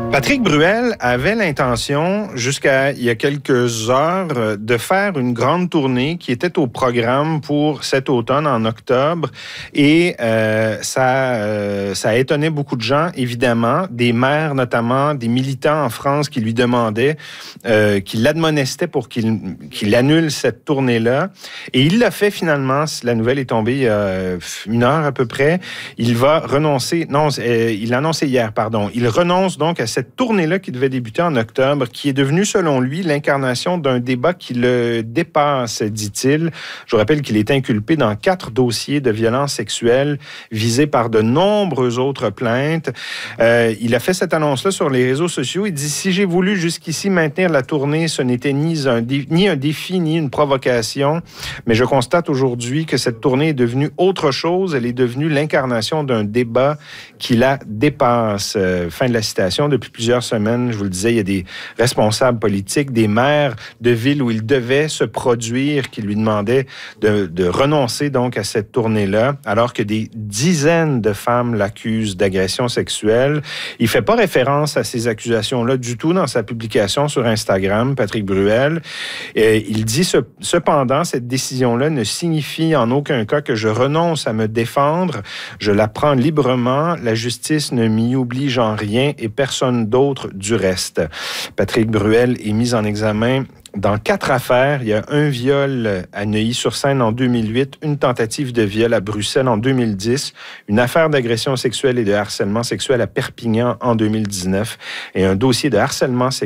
Patrick Bruel avait l'intention, jusqu'à il y a quelques heures, de faire une grande tournée qui était au programme pour cet automne, en octobre. Et ça a étonné beaucoup de gens, évidemment, des maires notamment, des militants en France qui lui demandaient, qui l'admonestaient pour qu'il annule cette tournée-là. Et il l'a fait finalement. La nouvelle est tombée il y a une heure à peu près. Il va renoncer. Non, il l'a annoncé hier, pardon. Il renonce donc à cette tournée-là qui devait débuter en octobre, qui est devenue, selon lui, l'incarnation d'un débat qui le dépasse, dit-il. Je vous rappelle qu'il est inculpé dans 4 dossiers de violences sexuelles visés par de nombreuses autres plaintes. Il a fait cette annonce-là sur les réseaux sociaux. Il dit « Si j'ai voulu jusqu'ici maintenir la tournée, ce n'était ni un défi, ni une provocation. Mais je constate aujourd'hui que cette tournée est devenue autre chose. Elle est devenue l'incarnation d'un débat qui la dépasse. » Fin de la citation. Depuis plusieurs semaines, je vous le disais, il y a des responsables politiques, des maires de villes où il devait se produire, qui lui demandaient de renoncer donc à cette tournée-là, alors que des dizaines de femmes l'accusent d'agression sexuelle. Il ne fait pas référence à ces accusations-là du tout dans sa publication sur Instagram, Patrick Bruel. Il dit cependant, cette décision-là ne signifie en aucun cas que je renonce à me défendre. Je la prends librement. La justice ne m'y oblige en rien et personne d'autre du reste. Patrick Bruel est mis en examen dans 4 affaires. Il y a un viol à Neuilly-sur-Seine en 2008, une tentative de viol à Bruxelles en 2010, une affaire d'agression sexuelle et de harcèlement sexuel à Perpignan en 2019 et un dossier de harcèlement sexuel